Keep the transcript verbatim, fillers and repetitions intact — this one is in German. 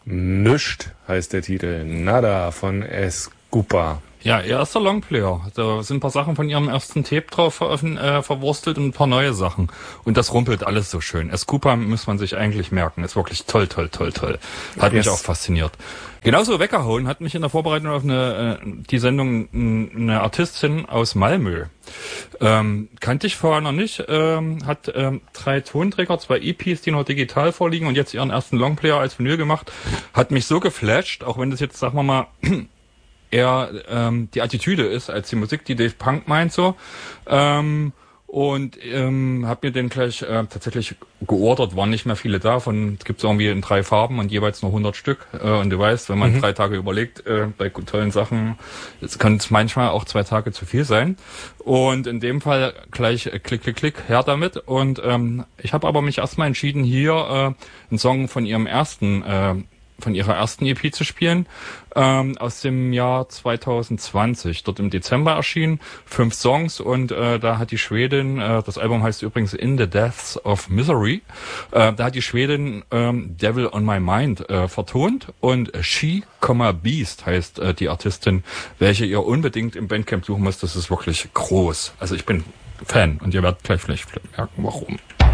Nischt heißt der Titel. Nada von Escupa. Ja, ihr erster Longplayer. Da sind ein paar Sachen von ihrem ersten Tape drauf veröffent- äh, verwurstelt und ein paar neue Sachen. Und das rumpelt alles so schön. Escupa muss man sich eigentlich merken. Ist wirklich toll, toll, toll, toll. Hat yes. mich auch fasziniert. Genauso weggehauen hat mich in der Vorbereitung auf eine äh, die Sendung eine Artistin aus Malmö. Ähm, kannte ich vorher noch nicht. Ähm, hat ähm, drei Tonträger, zwei E Ps, die noch digital vorliegen und jetzt ihren ersten Longplayer als Vinyl gemacht. Hat mich so geflasht, auch wenn das jetzt, sagen wir mal, eher ähm, die Attitüde ist als die Musik, die Dave Punk meint so. Ähm, und ähm, habe mir den gleich äh, tatsächlich geordert, waren nicht mehr viele da. Von gibt's irgendwie in drei Farben und jeweils nur hundert Stück. Äh, und du weißt, wenn man mhm. drei Tage überlegt, äh, bei tollen Sachen, es kann es manchmal auch zwei Tage zu viel sein. Und in dem Fall gleich äh, klick, klick, klick, her damit. Und ähm, ich habe aber mich erstmal entschieden, hier äh, einen Song von ihrem ersten äh, von ihrer ersten E P zu spielen, ähm, aus dem Jahr zwanzig zwanzig, dort im Dezember erschienen, fünf Songs und äh, da hat die Schwedin, äh, das Album heißt übrigens In the Depths of Misery, äh, da hat die Schwedin ähm, Devil on My Mind äh, vertont und She, Beast heißt äh, die Artistin, welche ihr unbedingt im Bandcamp suchen müsst, das ist wirklich groß. Also ich bin Fan und ihr werdet gleich vielleicht merken, warum.